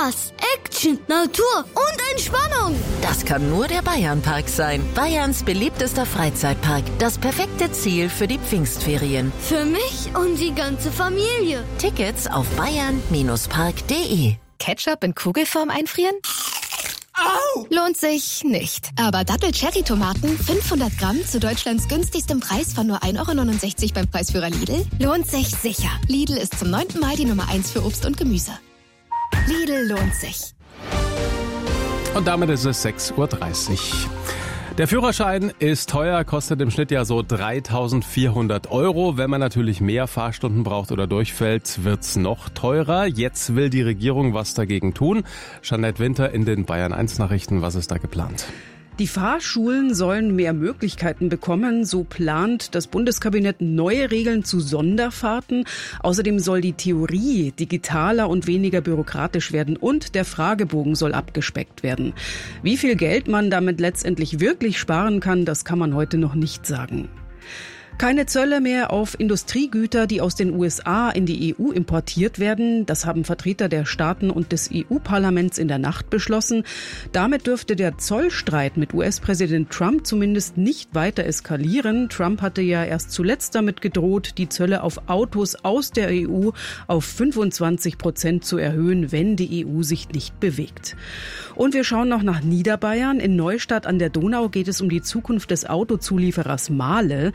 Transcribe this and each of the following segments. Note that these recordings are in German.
Spaß, Action, Natur und Entspannung. Das kann nur der Bayernpark sein. Bayerns beliebtester Freizeitpark. Das perfekte Ziel für die Pfingstferien. Für mich und die ganze Familie. Tickets auf bayern-park.de. Ketchup in Kugelform einfrieren? Au! Lohnt sich nicht. Aber Dattel-Cherry-Tomaten 500 Gramm zu Deutschlands günstigstem Preis von nur 1,69 € beim Preisführer Lidl lohnt sich sicher. Lidl ist zum 9. Mal die Nummer 1 für Obst und Gemüse. Lidl lohnt sich. Und damit ist es 6:30 Uhr. Der Führerschein ist teuer, kostet im Schnitt ja so 3.400 €. Wenn man natürlich mehr Fahrstunden braucht oder durchfällt, wird's noch teurer. Jetzt will die Regierung was dagegen tun. Jeanette Winter in den Bayern 1 Nachrichten. Was ist da geplant? Die Fahrschulen sollen mehr Möglichkeiten bekommen. So plant das Bundeskabinett neue Regeln zu Sonderfahrten. Außerdem soll die Theorie digitaler und weniger bürokratisch werden und der Fragebogen soll abgespeckt werden. Wie viel Geld man damit letztendlich wirklich sparen kann, das kann man heute noch nicht sagen. Keine Zölle mehr auf Industriegüter, die aus den USA in die EU importiert werden. Das haben Vertreter der Staaten und des EU-Parlaments in der Nacht beschlossen. Damit dürfte der Zollstreit mit US-Präsident Trump zumindest nicht weiter eskalieren. Trump hatte ja erst zuletzt damit gedroht, die Zölle auf Autos aus der EU auf 25% zu erhöhen, wenn die EU sich nicht bewegt. Und wir schauen noch nach Niederbayern. In Neustadt an der Donau geht es um die Zukunft des Autozulieferers Mahle.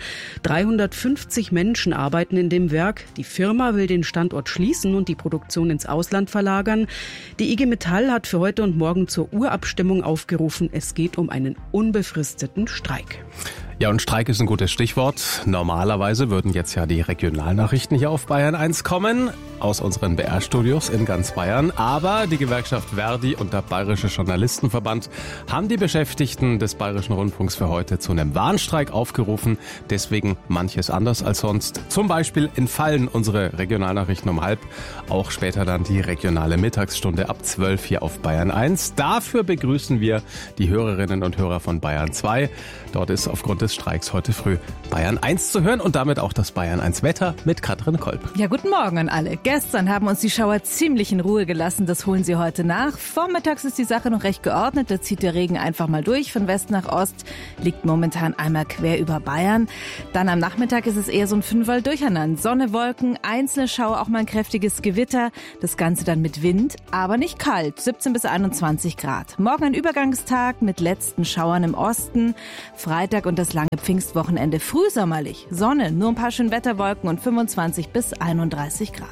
350 Menschen arbeiten in dem Werk. Die Firma will den Standort schließen und die Produktion ins Ausland verlagern. Die IG Metall hat für heute und morgen zur Urabstimmung aufgerufen. Es geht um einen unbefristeten Streik. Ja, und Streik ist ein gutes Stichwort. Normalerweise würden jetzt ja die Regionalnachrichten hier auf Bayern 1 kommen, aus unseren BR-Studios in ganz Bayern. Aber die Gewerkschaft Verdi und der Bayerische Journalistenverband haben die Beschäftigten des Bayerischen Rundfunks für heute zu einem Warnstreik aufgerufen. Deswegen manches anders als sonst. Zum Beispiel entfallen unsere Regionalnachrichten um 12:30. Auch später dann die regionale Mittagsstunde ab 12 hier auf Bayern 1. Dafür begrüßen wir die Hörerinnen und Hörer von Bayern 2. Dort ist aufgrund des Streiks heute früh Bayern 1 zu hören und damit auch das Bayern 1 Wetter mit Katrin Kolb. Ja, guten Morgen an alle. Gestern haben uns die Schauer ziemlich in Ruhe gelassen. Das holen sie heute nach. Vormittags ist die Sache noch recht geordnet. Da zieht der Regen einfach mal durch von West nach Ost. Liegt momentan einmal quer über Bayern. Dann am Nachmittag ist es eher so ein Fünferl durcheinander. Sonne, Wolken, einzelne Schauer, auch mal ein kräftiges Gewitter. Das Ganze dann mit Wind, aber nicht kalt. 17 bis 21 Grad. Morgen ein Übergangstag mit letzten Schauern im Osten. Freitag und das lange Pfingstwochenende frühsommerlich. Sonne, nur ein paar schöne Wetterwolken und 25 bis 31 Grad.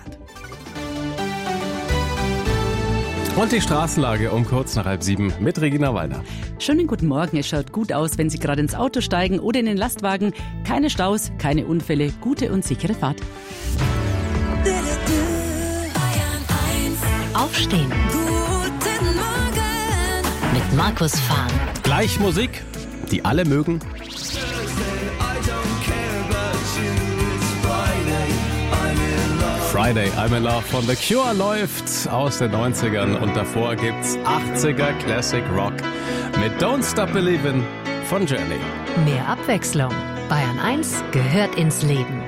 Und die Straßenlage um kurz nach 6:30 mit Regina Wallner. Schönen guten Morgen. Es schaut gut aus, wenn Sie gerade ins Auto steigen oder in den Lastwagen. Keine Staus, keine Unfälle, gute und sichere Fahrt. Aufstehen. Guten Morgen. Mit Markus Fahn. Gleich Musik, die alle mögen. Friday, I'm in Love von The Cure läuft aus den 90ern und davor gibt's 80er Classic Rock mit Don't Stop Believin' von Journey. Mehr Abwechslung. Bayern 1 gehört ins Leben.